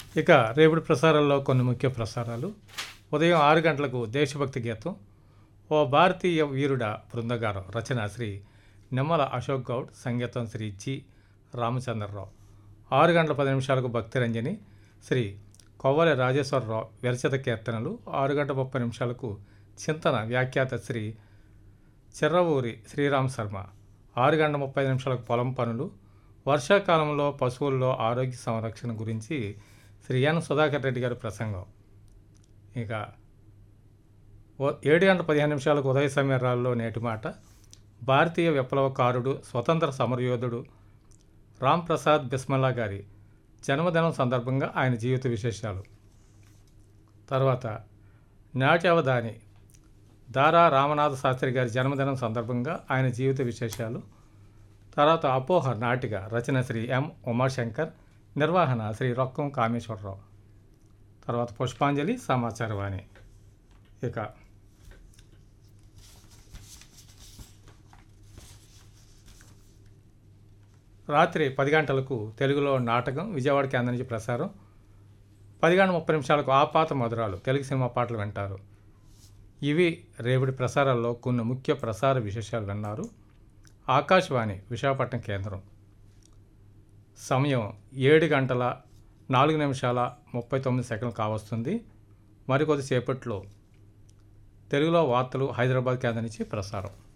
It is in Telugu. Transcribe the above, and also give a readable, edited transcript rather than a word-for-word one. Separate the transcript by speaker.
Speaker 1: ఇక రేపటి ప్రసారాల్లో కొన్ని ముఖ్య ప్రసారాలు. ఉదయం 6 గంటలకు దేశభక్తి గీతం, ఓ భారతీయ వీరుడ బృందగానం, రచన శ్రీ నిమ్మల అశోక్ గౌడ్, సంగీతం శ్రీ జి రామచంద్రరావు. 6 గంటల 10 నిమిషాలకు భక్తిరంజని, శ్రీ కొవ్వలి రాజేశ్వరరావు విరచిత కీర్తనలు. 6 గంటల 30 నిమిషాలకు చింతన, వ్యాఖ్యాత శ్రీ చిర్రవూరి శ్రీరామ్ శర్మ. 6 గంటల 35 నిమిషాలకు పొలం పనులు, వర్షాకాలంలో పశువుల్లో ఆరోగ్య సంరక్షణ గురించి శ్రీ ఎన్ సుధాకర్ రెడ్డి గారి ప్రసంగం. ఇక 7 గంటల 15 నిమిషాలకు ఉదయ సమీరాల్లో నేటి మాట, భారతీయ విప్లవకారుడు, స్వతంత్ర సమరయోధుడు రామ్ ప్రసాద్ బిస్మిల్లా గారి జన్మదినం సందర్భంగా ఆయన జీవిత విశేషాలు. తర్వాత నాటి అవధాని దారా రామనాథ శాస్త్రి గారి జన్మదినం సందర్భంగా ఆయన జీవిత విశేషాలు. తర్వాత అపోహ నాటిక, రచన శ్రీ ఎం ఉమాశంకర్, నిర్వహణ శ్రీ రొక్కం కామేశ్వరరావు. తర్వాత పుష్పాంజలి, సమాచారవాణి. ఇక రాత్రి 10 గంటలకు తెలుగులో నాటకం, విజయవాడ కేంద్రం నుంచి ప్రసారం. 10 గంటల 30 నిమిషాలకు ఆపాత మధురాలు, తెలుగు సినిమా పాటలు వింటారు. ఇవి రేపటి ప్రసారాల్లో కొన్ని ముఖ్య ప్రసార విశేషాలు విన్నారు. ఆకాశవాణి విశాఖపట్నం కేంద్రం. సమయం 7 గంటల 4 నిమిషాల 39 సెకండ్లు కావస్తుంది. మరికొద్దిసేపట్లో తెలుగులో వార్తలు హైదరాబాద్ కేంద్రం నుంచి ప్రసారం.